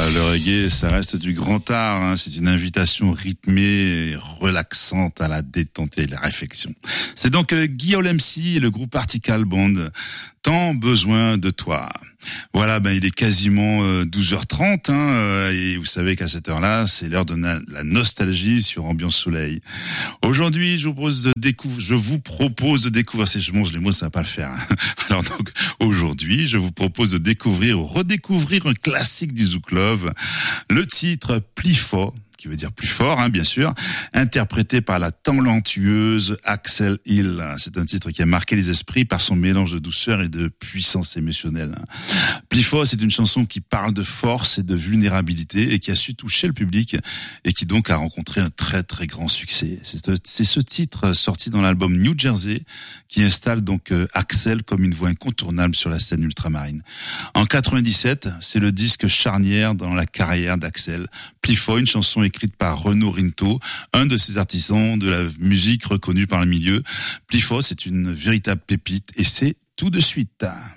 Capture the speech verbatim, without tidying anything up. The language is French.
Voilà, le reggae, ça reste du grand art. Hein. C'est une invitation rythmée et relaxante à la détente et à la réflexion. C'est donc euh, Guillaume M C et le groupe Article Band. Tant besoin de toi. Voilà, ben il est quasiment euh, douze heures trente, hein, euh, et vous savez qu'à cette heure-là, c'est l'heure de na- la nostalgie sur Ambiance Soleil. Aujourd'hui, je vous propose de découvrir, je vous propose de découvrir, si je mange les mots, ça va pas le faire. Hein. Alors donc, aujourd'hui, je vous propose de découvrir ou redécouvrir un classique du Zouk Love, le titre Plifo, qui veut dire plus fort, hein, bien sûr, interprété par la talentueuse Axel Hill. C'est un titre qui a marqué les esprits par son mélange de douceur et de puissance émotionnelle. Plifo, c'est une chanson qui parle de force et de vulnérabilité et qui a su toucher le public et qui donc a rencontré un très très grand succès. C'est, c'est ce titre sorti dans l'album New Jersey qui installe donc Axel comme une voix incontournable sur la scène ultramarine. En quatre-vingt-dix-sept, c'est le disque charnière dans la carrière d'Axel. Plifo, une chanson écrite par Renaud Rinto, un de ces artisans de la musique reconnus par le milieu. Plifo, c'est une véritable pépite et c'est tout de suite.